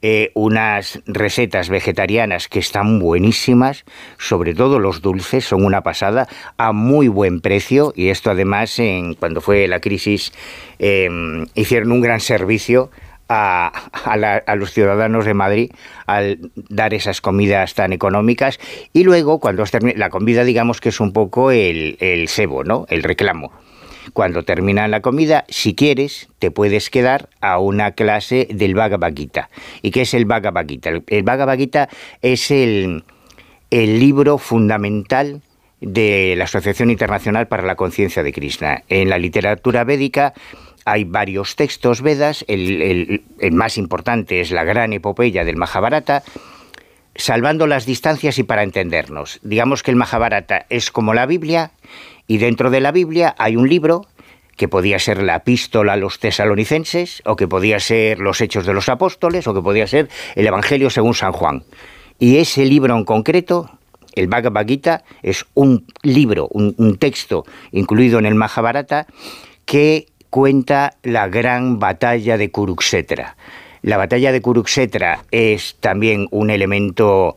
unas recetas vegetarianas que están buenísimas, sobre todo los dulces, son una pasada, a muy buen precio, y esto además, cuando fue la crisis, hicieron un gran servicio a los ciudadanos de Madrid al dar esas comidas tan económicas. Y luego, cuando la comida, digamos que es un poco el cebo, ¿no?, el reclamo. Cuando termina la comida, si quieres, te puedes quedar a una clase del Bhagavad Gita. ¿Y qué es el Bhagavad Gita? El Bhagavad Gita es el libro fundamental de la Asociación Internacional para la Conciencia de Krishna. En la literatura védica hay varios textos Vedas, el más importante es la gran epopeya del Mahabharata, salvando las distancias y para entendernos. Digamos que el Mahabharata es como la Biblia, y dentro de la Biblia hay un libro que podía ser la epístola a los tesalonicenses, o que podía ser los Hechos de los Apóstoles, o que podía ser el Evangelio según San Juan. Y ese libro en concreto, el Bhagavad Gita, es un libro, un texto incluido en el Mahabharata, que cuenta la gran batalla de Kurukshetra. La batalla de Kurukshetra es también un elemento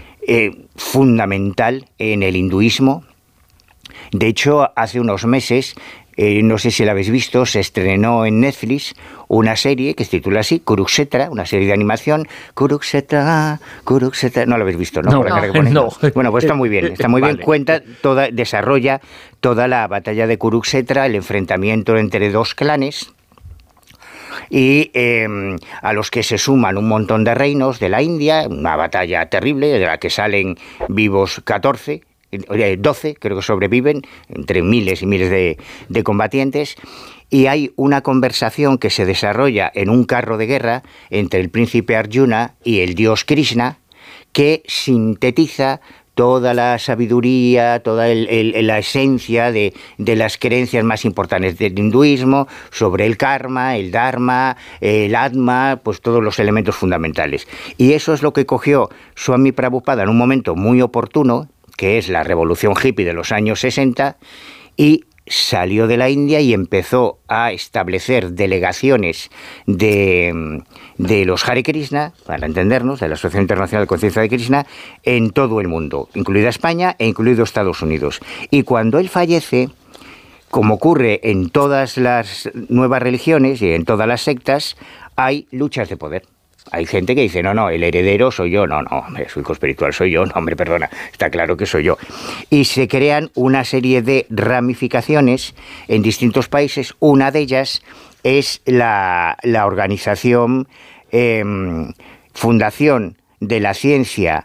fundamental en el hinduismo. De hecho, hace unos meses, no sé si la habéis visto, se estrenó en Netflix una serie que se titula así, Kurukshetra, una serie de animación. Kurukshetra, Kurukshetra. No la habéis visto, ¿no? No. Bueno, pues está muy bien, Vale. Desarrolla toda la batalla de Kurukshetra, el enfrentamiento entre dos clanes, y a los que se suman un montón de reinos de la India, una batalla terrible de la que salen vivos 12 creo que sobreviven, entre miles y miles de combatientes, y hay una conversación que se desarrolla en un carro de guerra entre el príncipe Arjuna y el dios Krishna, que sintetiza toda la sabiduría, toda la esencia de las creencias más importantes del hinduismo, sobre el karma, el dharma, el atma, pues todos los elementos fundamentales. Y eso es lo que cogió Swami Prabhupada en un momento muy oportuno, que es la revolución hippie de los años 60, y salió de la India y empezó a establecer delegaciones de los Hare Krishna, para entendernos, de la Asociación Internacional de Conciencia de Krishna, en todo el mundo, incluida España e incluido Estados Unidos. Y cuando él fallece, como ocurre en todas las nuevas religiones y en todas las sectas, hay luchas de poder. Hay gente que dice, no, el heredero soy yo. No, su hijo espiritual soy yo. No, hombre, perdona, está claro que soy yo. Y se crean una serie de ramificaciones en distintos países. Una de ellas es la organización Fundación de la Ciencia,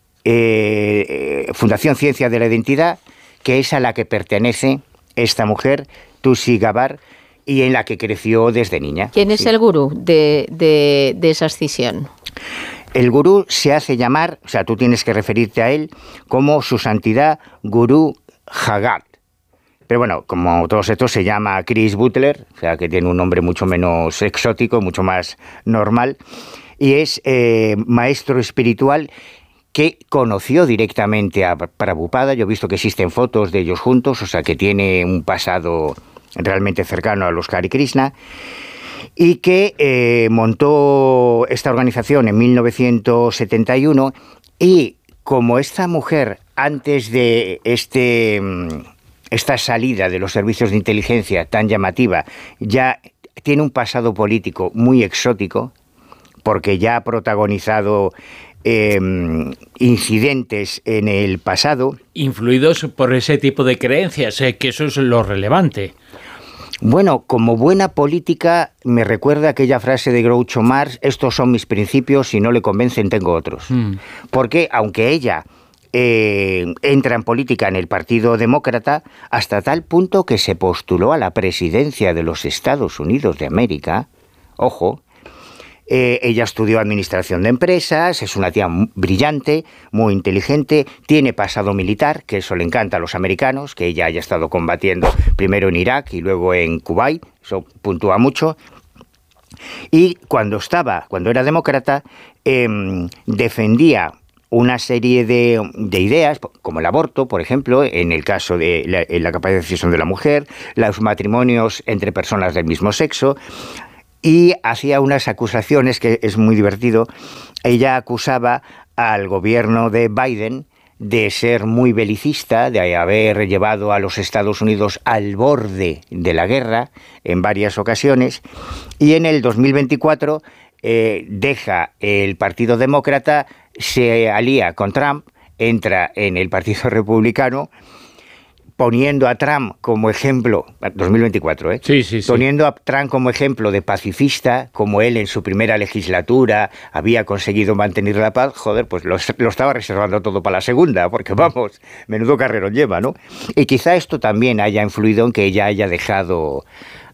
Fundación Ciencia de la Identidad, que es a la que pertenece esta mujer, Tulsi Gabbard, y en la que creció desde niña. ¿Quién es el gurú de esa escisión? El gurú se hace llamar, o sea, tú tienes que referirte a él como su santidad Guru Jagat. Pero bueno, como todos estos, se llama Chris Butler, o sea, que tiene un nombre mucho menos exótico, mucho más normal, y es maestro espiritual que conoció directamente a Prabhupada. Yo he visto que existen fotos de ellos juntos, o sea, que tiene un pasado realmente cercano a los Hare Krishna, y que montó esta organización en 1971, y como esta mujer, antes de esta salida de los servicios de inteligencia tan llamativa, ya tiene un pasado político muy exótico, porque ya ha protagonizado incidentes en el pasado. Influidos por ese tipo de creencias, que eso es lo relevante. Bueno, como buena política, me recuerda aquella frase de Groucho Marx: estos son mis principios, si no le convencen tengo otros. Porque aunque ella entra en política en el Partido Demócrata, hasta tal punto que se postuló a la presidencia de los Estados Unidos de América, ojo. Ella estudió administración de empresas, es una tía brillante, muy inteligente, tiene pasado militar, que eso le encanta a los americanos, que ella haya estado combatiendo primero en Irak y luego en Kuwait, eso puntúa mucho. Y cuando era demócrata, defendía una serie de ideas, como el aborto, por ejemplo, en el caso de la capacidad de decisión de la mujer, los matrimonios entre personas del mismo sexo. y hacía unas acusaciones que es muy divertido. Ella acusaba al gobierno de Biden de ser muy belicista, de haber llevado a los Estados Unidos al borde de la guerra en varias ocasiones, y en el 2024 deja el Partido Demócrata, se alía con Trump, entra en el Partido Republicano, poniendo a Trump como ejemplo, 2024, Sí. Poniendo a Trump como ejemplo de pacifista, como él en su primera legislatura había conseguido mantener la paz. Joder, pues lo estaba reservando todo para la segunda, porque vamos, menudo carrerón lleva, ¿no? Y quizá esto también haya influido en que ella haya dejado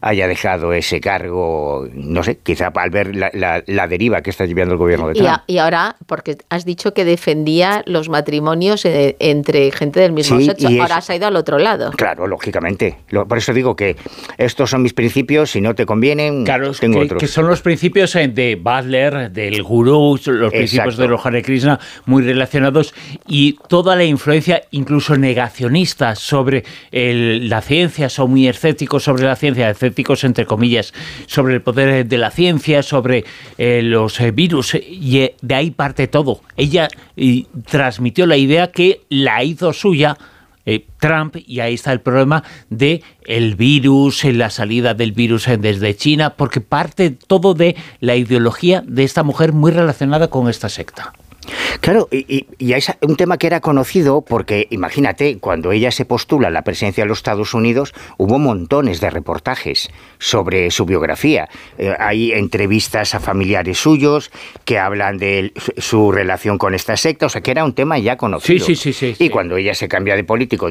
ese cargo, no sé, quizá al ver la deriva que está llevando el gobierno de Trump. Y ahora, porque has dicho que defendía los matrimonios entre gente del mismo sexo, ahora se ha ido al otro lado. Claro, lógicamente. Por eso digo que estos son mis principios, si no te convienen, claro, tengo otros. Que son los principios de Butler, del gurú, los principios de los Hare Krishna, muy relacionados, y toda la influencia, incluso negacionista, sobre la ciencia, son muy escépticos sobre la ciencia, escépticos entre comillas, sobre el poder de la ciencia, sobre los virus, y de ahí parte todo. Ella transmitió la idea que la hizo suya Trump, y ahí está el problema de el virus, la salida del virus desde China, porque parte todo de la ideología de esta mujer muy relacionada con esta secta. Claro, y es un tema que era conocido porque, imagínate, cuando ella se postula a la presidencia de los Estados Unidos, hubo montones de reportajes sobre su biografía. Hay entrevistas a familiares suyos que hablan de su relación con esta secta, o sea, que era un tema ya conocido. Sí. Y cuando ella se cambia de político,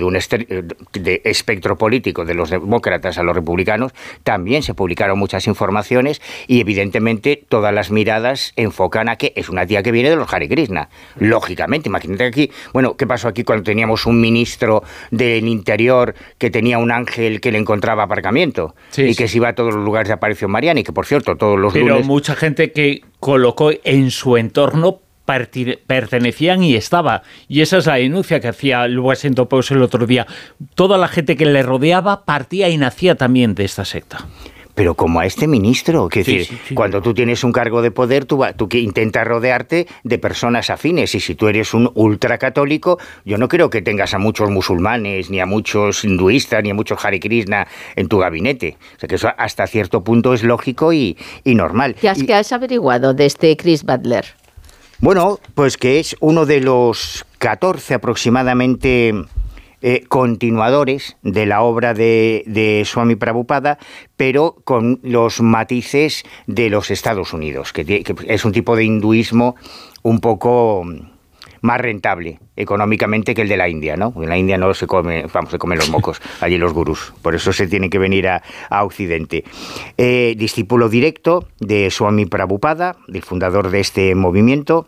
de espectro político de los demócratas a los republicanos, también se publicaron muchas informaciones y, evidentemente, todas las miradas enfocan a que es una tía que viene de los Hare Krishna. Lógicamente, imagínate aquí, bueno, ¿qué pasó aquí cuando teníamos un ministro del Interior que tenía un ángel que le encontraba aparcamiento y que se iba a todos los lugares de aparición mariana y que, por cierto, todos los lunes... Pero mucha gente que colocó en su entorno pertenecían y estaba. Y esa es la denuncia que hacía el Washington Post el otro día. Toda la gente que le rodeaba partía y nacía también de esta secta. Pero como a este ministro, que decir, cuando tú tienes un cargo de poder, tú que intentas rodearte de personas afines, y si tú eres un ultracatólico, yo no creo que tengas a muchos musulmanes, ni a muchos hinduistas, ni a muchos Hare Krishna en tu gabinete. O sea que eso hasta cierto punto es lógico y normal. ¿Qué has averiguado de este Chris Butler? Bueno, pues que es uno de los 14 aproximadamente continuadores de la obra de Swami Prabhupada, pero con los matices de los Estados Unidos, que es un tipo de hinduismo un poco más rentable económicamente que el de la India, ¿no? En la India no se come, se comen los mocos, allí los gurús, por eso se tiene que venir a Occidente. Discípulo directo de Swami Prabhupada, del fundador de este movimiento.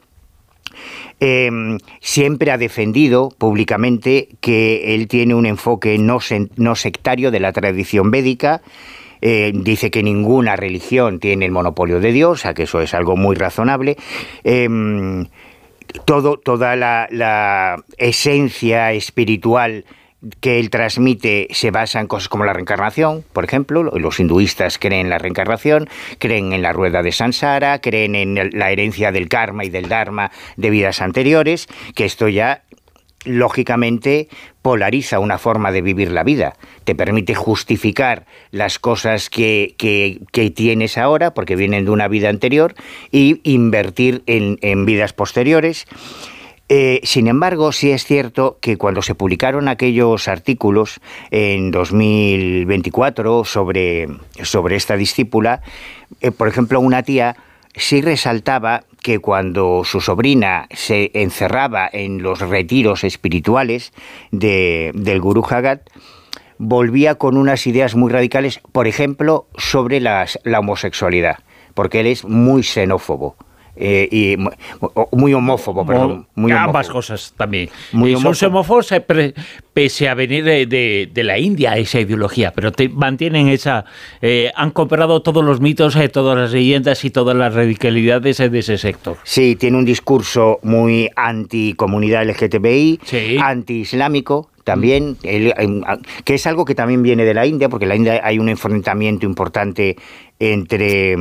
Siempre ha defendido públicamente que él tiene un enfoque no sectario de la tradición védica. Dice que ninguna religión tiene el monopolio de Dios, o sea que eso es algo muy razonable. Toda la esencia espiritual que él transmite se basa en cosas como la reencarnación, por ejemplo. Los hinduistas creen en la reencarnación, creen en la rueda de Sansara, creen en la herencia del karma y del dharma de vidas anteriores, que esto ya lógicamente polariza una forma de vivir la vida. Te permite justificar las cosas que tienes ahora, porque vienen de una vida anterior, y invertir en vidas posteriores. Sin embargo, sí es cierto que cuando se publicaron aquellos artículos en 2024 sobre esta discípula, por ejemplo, una tía sí resaltaba que cuando su sobrina se encerraba en los retiros espirituales del Gurú Jagat, volvía con unas ideas muy radicales, por ejemplo, sobre la homosexualidad, porque él es muy xenófobo. Y muy homófobo, perdón. Muy ambas homófobo. Cosas también. Muy son xenófobos pese a venir de la India, esa ideología, pero mantienen esa... han comprado todos los mitos, todas las leyendas y todas las radicalidades de ese sector. Sí, tiene un discurso muy anti-comunidad LGTBI, anti-islámico también, que es algo que también viene de la India, porque en la India hay un enfrentamiento importante entre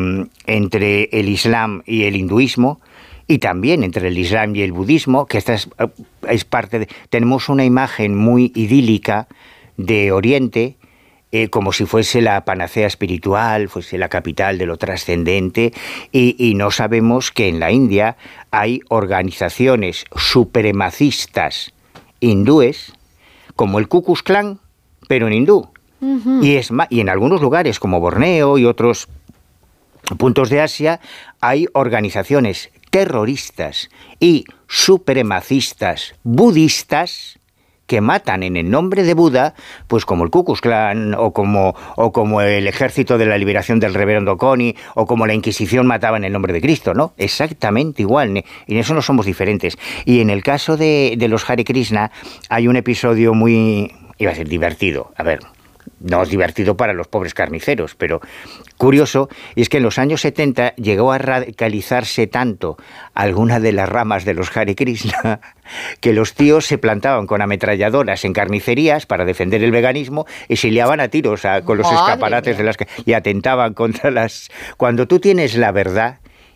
el Islam y el hinduismo, y también entre el Islam y el budismo, que esta es parte de... Tenemos una imagen muy idílica de Oriente, como si fuese la panacea espiritual, fuese la capital de lo trascendente, y no sabemos que en la India hay organizaciones supremacistas hindúes, como el Ku Klux Klan, pero en hindú. Uh-huh. Y en algunos lugares, como Borneo y otros puntos de Asia, hay organizaciones terroristas y supremacistas budistas que matan en el nombre de Buda, pues como el Ku Klux Klan, o como el Ejército de la Liberación del Reverendo Kony, o como la Inquisición mataba en el nombre de Cristo, ¿no? Exactamente igual, y en eso no somos diferentes. Y en el caso de los Hare Krishna hay un episodio muy, iba a decir, divertido. A ver, no es divertido para los pobres carniceros, pero curioso, y es que en los años 70 llegó a radicalizarse tanto alguna de las ramas de los Hare Krishna que los tíos se plantaban con ametralladoras en carnicerías para defender el veganismo y se liaban a tiros con los escaparates y atentaban contra las... Cuando tú tienes la verdad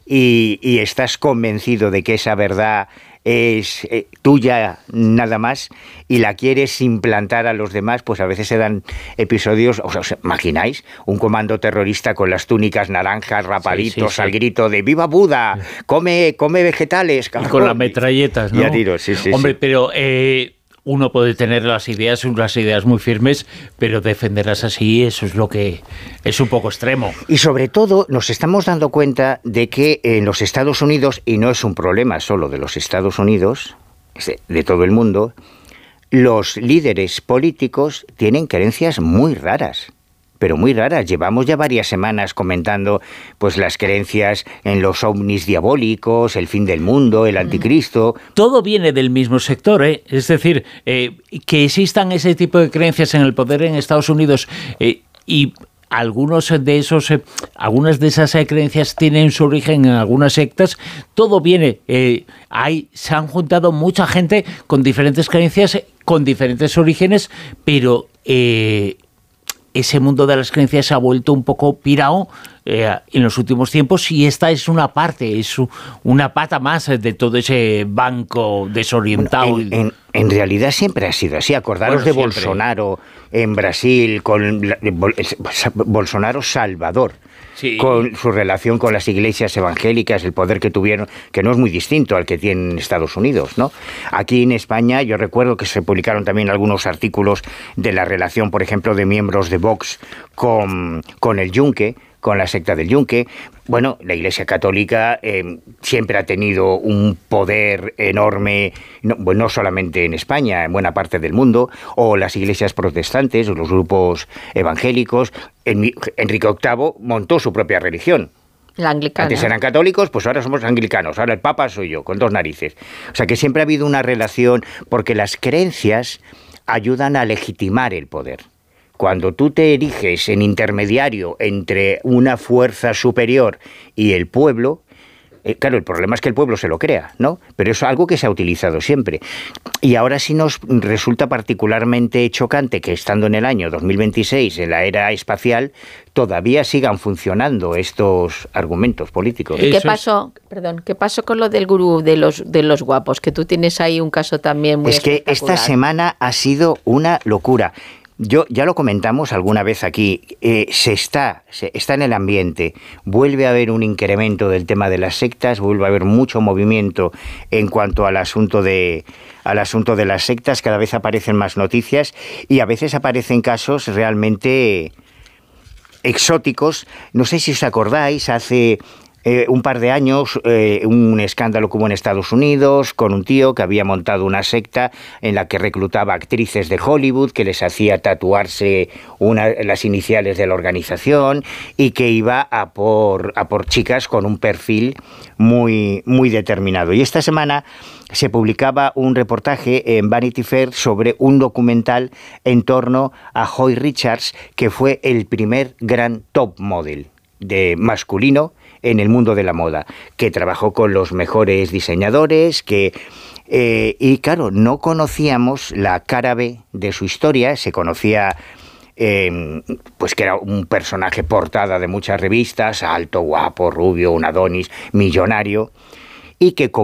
y estás convencido de que esa verdad es tuya nada más y la quieres implantar a los demás, pues a veces se dan episodios, ¿os imagináis? Un comando terrorista con las túnicas naranjas, rapaditos, al grito de ¡Viva Buda! ¡Come vegetales! Y con las metralletas, ¿no? Y a tiros, Hombre, pero... uno puede tener unas ideas muy firmes, pero defenderlas así, eso es lo que es un poco extremo. Y sobre todo nos estamos dando cuenta de que en los Estados Unidos, y no es un problema solo de los Estados Unidos, es de todo el mundo, los líderes políticos tienen creencias muy raras. Pero muy raras. Llevamos ya varias semanas comentando pues las creencias en los ovnis diabólicos, el fin del mundo, el anticristo. Todo viene del mismo sector, ¿eh? Es decir, que existan ese tipo de creencias en el poder en Estados Unidos y algunas de esas creencias tienen su origen en algunas sectas. Todo viene, se han juntado mucha gente con diferentes creencias, con diferentes orígenes, pero ese mundo de las creencias se ha vuelto un poco pirao en los últimos tiempos, y esta es una parte, es una pata más de todo ese banco desorientado. En realidad siempre ha sido así. Acordaros de Bolsonaro en Brasil, con Bolsonaro Salvador. Sí. Con su relación con las iglesias evangélicas, el poder que tuvieron, que no es muy distinto al que tienen Estados Unidos, ¿no? Aquí en España yo recuerdo que se publicaron también algunos artículos de la relación, por ejemplo, de miembros de Vox con el Yunque, con la secta del Yunque. Bueno, la Iglesia Católica siempre ha tenido un poder enorme, no solamente en España, en buena parte del mundo, o las iglesias protestantes, o los grupos evangélicos. Enrique VIII montó su propia religión. La anglicana. Antes eran católicos, pues ahora somos anglicanos, ahora el Papa soy yo, con dos narices. O sea que siempre ha habido una relación, porque las creencias ayudan a legitimar el poder. Cuando tú te eriges en intermediario entre una fuerza superior y el pueblo, claro, el problema es que el pueblo se lo crea, ¿no? Pero es algo que se ha utilizado siempre. Y ahora sí nos resulta particularmente chocante que, estando en el año 2026, en la era espacial, todavía sigan funcionando estos argumentos políticos. ¿Y qué pasó con lo del gurú de los guapos? Que tú tienes ahí un caso también muy espectacular. Es que esta semana ha sido una locura. Ya lo comentamos alguna vez aquí, está en el ambiente, vuelve a haber un incremento del tema de las sectas, vuelve a haber mucho movimiento en cuanto al asunto de las sectas, cada vez aparecen más noticias y a veces aparecen casos realmente exóticos. No sé si os acordáis, hace un par de años, un escándalo que hubo en Estados Unidos con un tío que había montado una secta en la que reclutaba actrices de Hollywood, que les hacía tatuarse las iniciales de la organización y que iba a por chicas con un perfil muy, muy determinado. Y esta semana se publicaba un reportaje en Vanity Fair sobre un documental en torno a Hoy Richards, que fue el primer gran top model de masculino en el mundo de la moda, que trabajó con los mejores diseñadores, y claro, no conocíamos la cara B de su historia. Se conocía pues que era un personaje portada de muchas revistas, alto, guapo, rubio, un Adonis, millonario, y que